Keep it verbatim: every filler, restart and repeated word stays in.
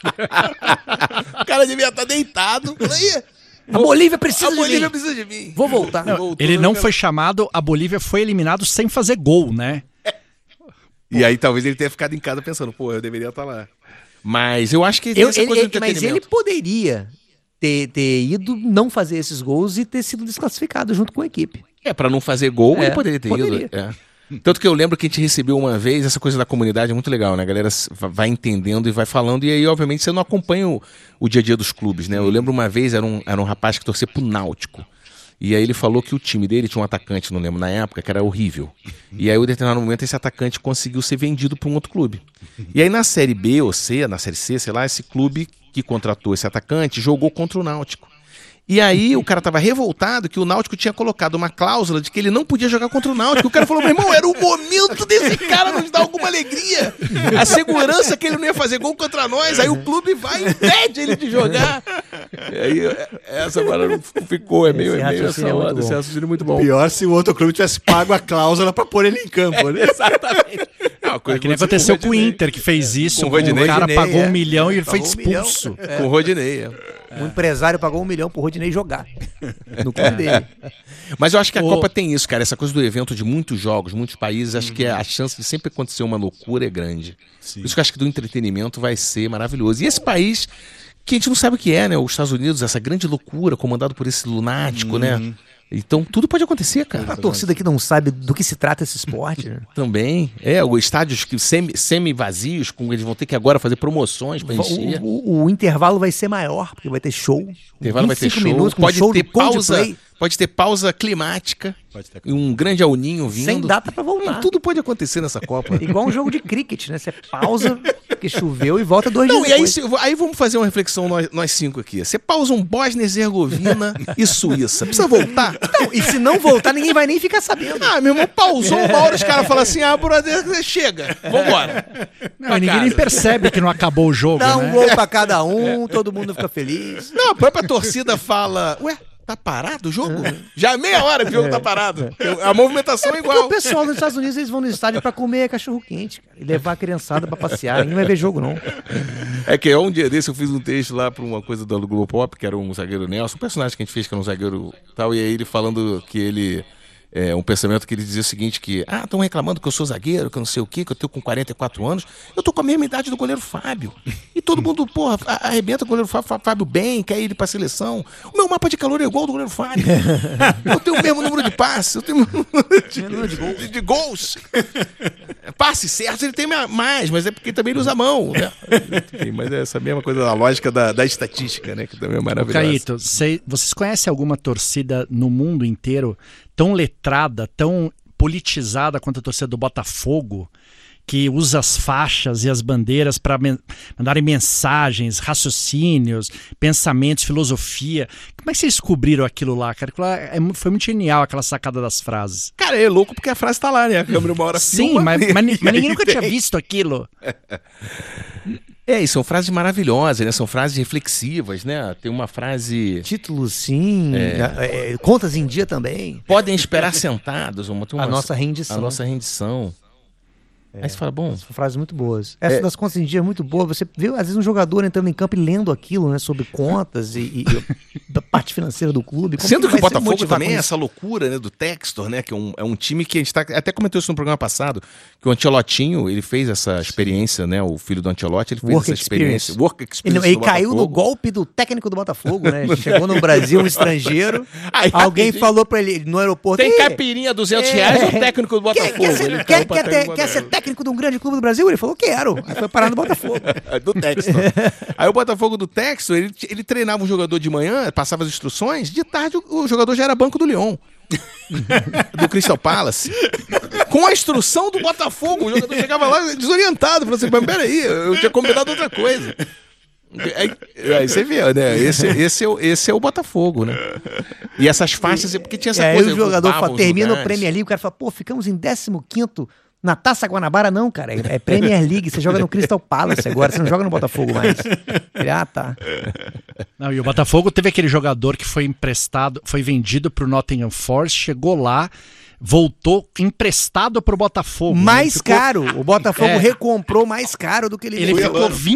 O cara devia estar deitado. Falei, a Bolívia precisa a de Bolívia mim. precisa de mim. Vou voltar. Não, Voltou, ele não cara. foi chamado, a Bolívia foi eliminado sem fazer gol, né? E aí talvez ele tenha ficado em casa pensando, pô, eu deveria estar lá. Mas eu acho que Eu, essa ele, coisa do ele, mas ele entretenimento. poderia ter, ter ido não fazer esses gols e ter sido desclassificado junto com a equipe. É, pra não fazer gol, É, ele poderia ter poderia. ido. É. Tanto que eu lembro que a gente recebeu uma vez, essa coisa da comunidade é muito legal, né? A galera vai entendendo e vai falando, e aí, obviamente, você não acompanha o, o dia a dia dos clubes, né? Eu lembro uma vez, era um, era um rapaz que torcia pro Náutico. E aí ele falou que o time dele tinha um atacante, não lembro, na época, que era horrível. E aí, em determinado momento, esse atacante conseguiu ser vendido para um outro clube. E aí, na Série B ou C, na Série C, sei lá, esse clube que contratou esse atacante jogou contra o Náutico. E aí o cara tava revoltado que o Náutico tinha colocado uma cláusula de que ele não podia jogar contra o Náutico. O cara falou, meu irmão, era o momento desse cara nos dar alguma alegria. A segurança que ele não ia fazer gol contra nós. Aí o clube vai e impede ele de jogar. E aí essa parada ficou, é meio, Esse é meio raciocínio é essa muito onda, esse bom. raciocínio é muito bom. Pior se o outro clube tivesse pago a cláusula pra pôr ele em campo, né? Exatamente. Não, É que nem aconteceu com o Inter, que fez isso, Com o com Rodinei. o cara Rodinei, pagou é. um milhão e ele foi Pagou um milhão. expulso. Com o Rodinei. é. Um empresário pagou um milhão pro Rodinei jogar no clube dele. Mas eu acho que a O- Copa tem isso, cara. Essa coisa do evento de muitos jogos, muitos países, acho que a chance de sempre acontecer uma loucura é grande. Por isso que eu acho que do entretenimento vai ser maravilhoso. E esse país que a gente não sabe o que é, né? Os Estados Unidos, essa grande loucura, comandado por esse lunático, né? Então tudo pode acontecer, cara. A torcida que não sabe do que se trata esse esporte, né? Também. É, os estádios que semi, semi-vazios, com, eles vão ter que agora fazer promoções pra encher. O, o- o intervalo vai ser maior, porque vai ter show. O intervalo vai ter vinte e cinco show. minutos com Pode show ter do pausa. Coldplay, Pode ter pausa climática. Pode ter. E um grande alninho vindo. sem data pra Hum, voltar. Tudo pode acontecer nessa Copa. Igual um jogo de cricket, né? Você pausa, porque choveu e volta dois Não, dias e aí, depois. se- aí vamos fazer uma reflexão nós, nós cinco aqui. Você pausa um Bósnia e Herzegovina e Suíça. Precisa voltar? Não, e se não voltar, ninguém vai nem ficar sabendo. Ah, meu irmão, pausou uma hora, os caras falam assim, ah, brother, chega, vambora. Não, e ninguém nem percebe que não acabou o jogo, Dá um né? gol pra cada um, todo mundo fica feliz. Não, a própria torcida fala, ué, tá parado o jogo? Já meia hora que o jogo tá parado. A movimentação é Porque o igual. pessoal nos Estados Unidos, eles vão no estádio pra comer cachorro-quente, cara, e levar a criançada pra passear. Ninguém vai ver jogo, não. É que um dia desse eu fiz um texto lá pra uma coisa do Globo Pop, que era um zagueiro Nelson, um personagem que a gente fez, que era um zagueiro tal, e aí ele falando que ele... É, um pensamento que ele dizia o seguinte, que ah, estão reclamando que eu sou zagueiro, que eu não sei o quê, que eu tenho com quarenta e quatro anos, eu tô com a mesma idade do goleiro Fábio. E todo mundo, porra, a- arrebenta o goleiro Fábio, Fábio bem, quer ir pra seleção. O meu mapa de calor é igual ao do goleiro Fábio. Eu tenho o mesmo número de passes, eu tenho o mesmo número de, de, de gols. Passes certos ele tem mais, mas é porque também ele usa a mão. Né? Enfim, mas é essa mesma coisa da lógica da, da estatística, né? Que também é maravilhosa. Caíto, cê- vocês conhecem alguma torcida no mundo inteiro tão letrada, tão politizada quanto a torcida do Botafogo, que usa as faixas e as bandeiras para men mandarem mensagens, raciocínios, pensamentos, filosofia? Como é que vocês descobriram aquilo lá, cara? Aquilo lá é mu- foi muito genial, aquela sacada das frases. Cara, é louco porque a frase tá lá, né? A câmera uma hora Sim, filma, mas, e mas, ni- mas ninguém aí nunca tem- tinha visto aquilo. É, e são frases maravilhosas, né? São frases reflexivas, né? Tem uma frase... Título, sim. É, é, contas em dia também. Podem esperar sentados. Uma, tem A uma- nossa rendição. A nossa rendição. Aí você fala, bom... São frases muito boas. Essa das contas em dia é muito boa. Você vê, às vezes, um jogador entrando em campo e lendo aquilo, né? Sobre contas e, e- e da parte financeira do clube. Como Sendo que o vai se Botafogo motivar também com é isso? essa loucura, né, do Textor, né, que é um, é um time que a gente tá, até comentou isso no programa passado, que o Ancelotinho, ele fez essa experiência, né, o filho do Ancelotti, ele fez Work essa experiência, experience. work Ele, experience ele do caiu no Botafogo. golpe do técnico do Botafogo, né? Chegou no Brasil, um estrangeiro. Aí, alguém rapidinho. falou pra ele no aeroporto. Tem "Ih, caipirinha duzentos reais, o técnico do Quer, Botafogo. quer, ser, Ele quer, caiu pra quer, ter- técnico do quer ser Botafogo. técnico de um grande clube do Brasil? Ele falou, quero. Aí foi parar no Botafogo. do Textor. Aí o Botafogo do Textor, ele, ele treinava um jogador de manhã, passava as instruções, de tarde o, o jogador já era banco do Lyon. Do Crystal Palace. Com a instrução do Botafogo, o jogador chegava lá desorientado, falou assim, mas peraí, eu tinha combinado outra coisa. Aí, aí você vê, né? Esse, esse, é o, esse é o Botafogo, né? E essas faixas, é porque tinha essa E aí coisa. o jogador ocupava fala, os termina o lugares. Premier League, o cara fala, pô, ficamos em décimo quinto na Taça Guanabara. Não, cara, é é Premier League, você joga no Crystal Palace agora, você não joga no Botafogo mais. Ele, ah, tá. Não, e o Botafogo teve aquele jogador que foi emprestado, foi vendido pro Nottingham Forest, chegou lá, voltou emprestado pro Botafogo. Mais Ele ficou- caro, o Botafogo É. recomprou mais caro do que ele Ele vendeu. ficou vinte